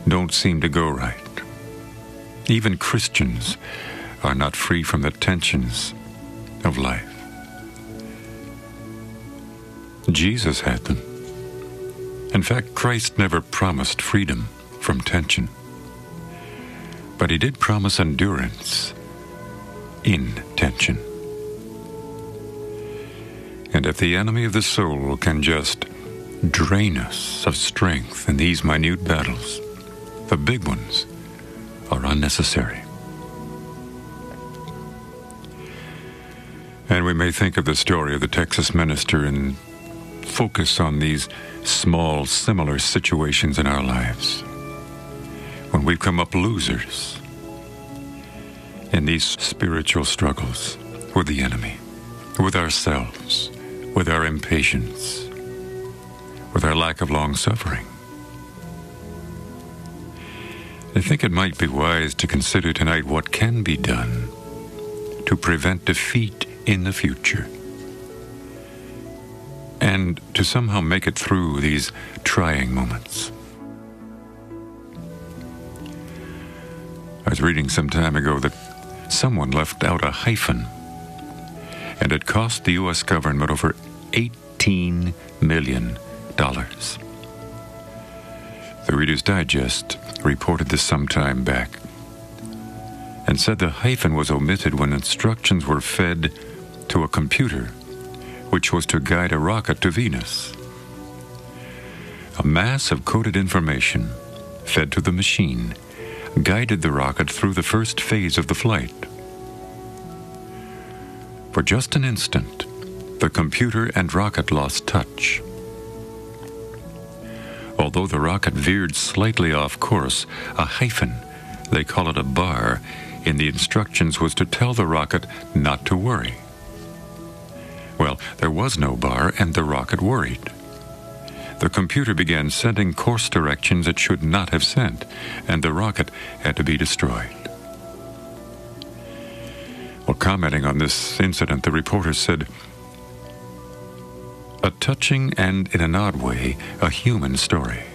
don't seem to go right. Even Christians are not free from the tensions of life. Jesus had them. In fact, Christ never promised freedom from tension, but he did promise endurance in tension. And if the enemy of the soul can just drain us of strength in these minute battles, the big ones are unnecessary. And we may think of the story of the Texas minister and focus on these small, similar situations in our lives when we've come up losers in these spiritual struggles with the enemy, with ourselves, with our impatience, with our lack of long-suffering. I think it might be wise to consider tonight what can be done to prevent defeat in the future and to somehow make it through these trying moments. I was reading some time ago that someone left out a hyphen, and it cost the U.S. government over $18 million. The Reader's Digest reported this some time back and said the hyphen was omitted when instructions were fed to a computer which was to guide a rocket to Venus. A mass of coded information fed to the machine guided the rocket through the first phase of the flight. For just an instant, the computer and rocket lost touch. Although the rocket veered slightly off course, a hyphen, they call it a bar, in the instructions was to tell the rocket not to worry. Well, there was no bar, and the rocket worried. The computer began sending course directions it should not have sent, and the rocket had to be destroyed. Well, commenting on this incident, the reporter said, "A touching and, in an odd way, a human story.